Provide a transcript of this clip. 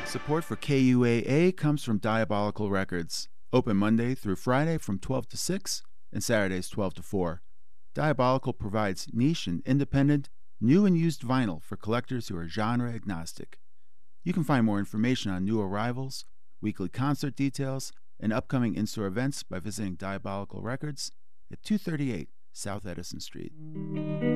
Support for KUAA comes from Diabolical Records. Open Monday through Friday from 12 to 6 and Saturdays 12 to 4. Diabolical provides niche and independent, new and used vinyl for collectors who are genre agnostic. You can find more information on new arrivals, weekly concert details, and upcoming in-store events by visiting Diabolical Records at 238 South Edison Street.